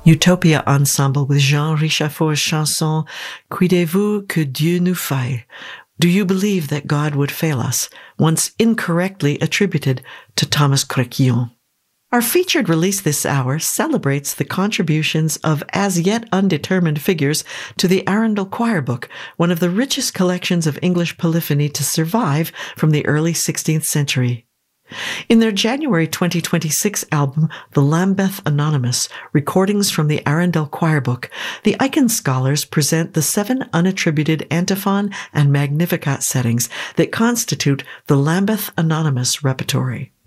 Utopia Ensemble with Jean Richaufort's chanson Cuidez-vous que Dieu nous faille? Do you believe that God would fail us? Once incorrectly attributed to Thomas Créquillon. Our featured release this hour celebrates the contributions of as yet undetermined figures to the Arundel Choir Book, one of the richest collections of English polyphony to survive from the early 16th century. In their January 2026 album, The Lambeth Anonymous, Recordings from the Arundel Choir Book, the Icahn scholars present the 7 unattributed antiphon and magnificat settings that constitute the Lambeth Anonymous repertory.